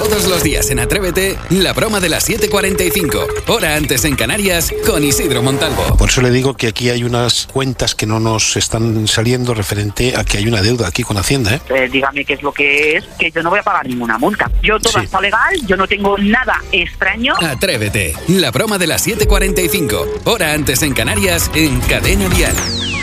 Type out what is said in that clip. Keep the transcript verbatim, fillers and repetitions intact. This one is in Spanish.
Todos los días en Atrévete, la broma de las siete cuarenta y cinco, hora antes en Canarias, con Isidro Montalvo. Por eso le digo que aquí hay unas cuentas que no nos están saliendo referente a que hay una deuda aquí con Hacienda, ¿eh? Eh, dígame qué es lo que es, que yo no voy a pagar ninguna multa. Yo todo Sí. está legal, yo no tengo nada extraño. Atrévete, la broma de las siete cuarenta y cinco, hora antes en Canarias, en Cadena Vial.